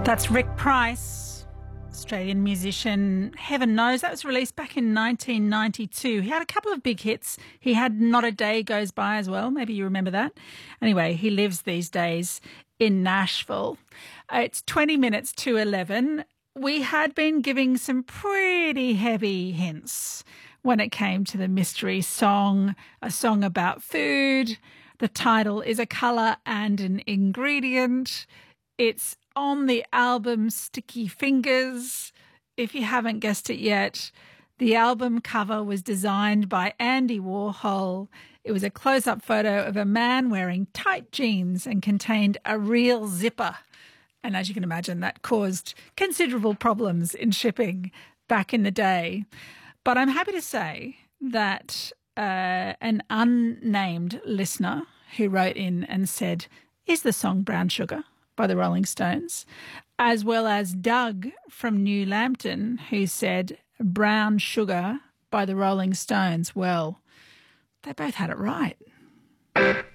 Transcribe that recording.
That's Rick Price, Australian musician. Heaven knows that was released back in 1992. He had a couple of big hits. He had Not a Day Goes By as well. Maybe you remember that. Anyway, he lives these days in Nashville. It's 20 minutes to 11. We had been giving some pretty heavy hints when it came to the mystery song, a song about food. The title is A Colour and an Ingredient. It's on the album Sticky Fingers. If you haven't guessed it yet, the album cover was designed by Andy Warhol. It was a close-up photo of a man wearing tight jeans and contained a real zipper. And as you can imagine, that caused considerable problems in shipping back in the day. But I'm happy to say that an unnamed listener who wrote in and said, "Is the song Brown Sugar?" by the Rolling Stones, as well as Doug from New Lambton, who said Brown Sugar by the Rolling Stones. Well, they both had it right.